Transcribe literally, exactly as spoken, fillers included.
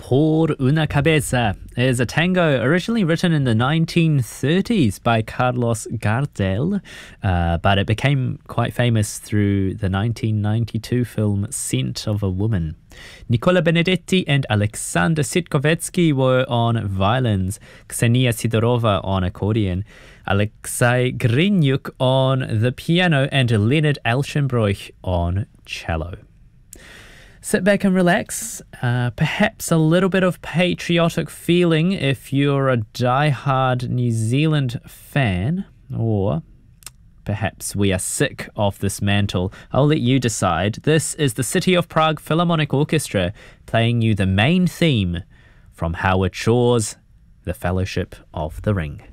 Por una Cabeza is a tango originally written in the nineteen thirties by Carlos Gardel, uh, but it became quite famous through the nineteen ninety-two film Scent of a Woman. Nicola Benedetti and Alexander Sitkovetsky were on violins, Ksenia Sidorova on accordion, Alexei Grinyuk on the piano, and Leonard Elschenbroich on cello. Sit back and relax. Uh, perhaps a little bit of patriotic feeling if you're a die-hard New Zealand fan, or perhaps we are sick of this mantle. I'll let you decide. This is the City of Prague Philharmonic Orchestra playing you the main theme from Howard Shore's The Fellowship of the Ring.